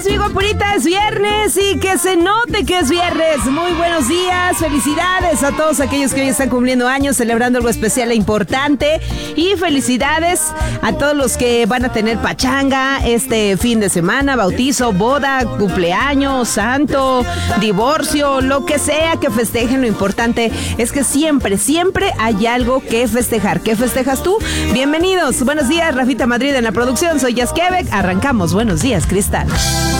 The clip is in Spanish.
guapuritas, mi guapurita, es viernes y que se note que es viernes. Muy buenos días, felicidades a todos aquellos que hoy están cumpliendo años, celebrando algo especial e importante. Y felicidades a todos los que van a tener pachanga este fin de semana, bautizo, boda, cumpleaños, santo, divorcio, lo que sea que festejen. Lo importante es que siempre hay algo que festejar. ¿Qué festejas tú? Bienvenidos, buenos días, Rafita Madrid en la producción, soy Jazz Quebec, arrancamos. Buenos días, Cristal.